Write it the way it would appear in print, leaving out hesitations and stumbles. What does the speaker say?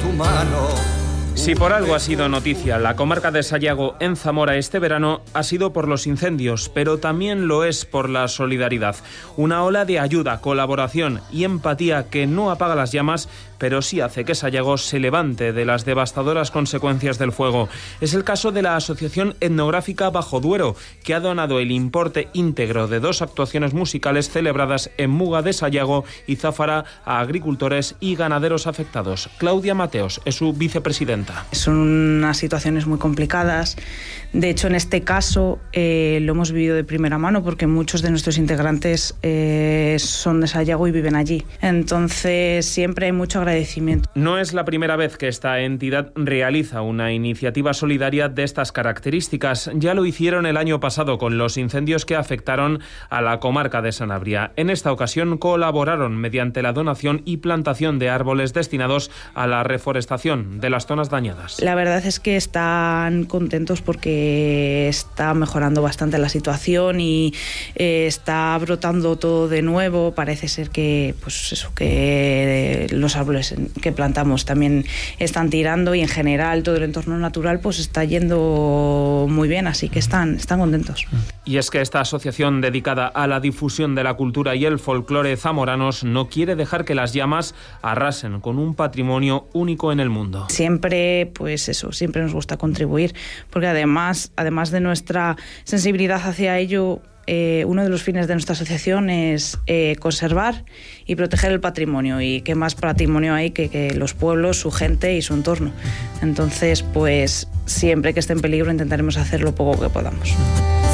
tu mano. Si por algo ha sido noticia la comarca de Sayago en Zamora este verano, ha sido por los incendios, pero también lo es por la solidaridad. Una ola de ayuda, colaboración y empatía que no apaga las llamas, pero sí hace que Sayago se levante de las devastadoras consecuencias del fuego. Es el caso de la Asociación Etnográfica Bajo Duero, que ha donado el importe íntegro de 2 actuaciones musicales celebradas en Muga de Sayago y Záfara a agricultores y ganaderos afectados. Claudia Mateos es su vicepresidenta. Son unas situaciones muy complicadas. De hecho, en este caso lo hemos vivido de primera mano porque muchos de nuestros integrantes son de Sayago y viven allí. Entonces, siempre hay mucho agradecimiento. No es la primera vez que esta entidad realiza una iniciativa solidaria de estas características. Ya lo hicieron el año pasado con los incendios que afectaron a la comarca de Sanabria. En esta ocasión colaboraron mediante la donación y plantación de árboles destinados a la reforestación de las zonas dañadas. La verdad es que están contentos porque está mejorando bastante la situación y está brotando todo de nuevo. Parece ser que, que los árboles que plantamos también están tirando y en general todo el entorno natural está yendo muy bien, así que están contentos. Y es que esta asociación dedicada a la difusión de la cultura y el folclore zamoranos no quiere dejar que las llamas arrasen con un patrimonio único en el mundo. Siempre nos gusta contribuir, porque además de nuestra sensibilidad hacia ello, uno de los fines de nuestra asociación es conservar y proteger el patrimonio, y qué más patrimonio hay que los pueblos, su gente y su entorno. Entonces, siempre que esté en peligro intentaremos hacer lo poco que podamos.